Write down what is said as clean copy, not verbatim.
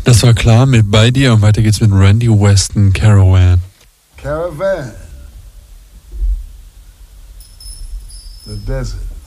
Das war klar mit Bei dir und weiter geht's mit Randy Weston, Caravan. Caravan. The desert.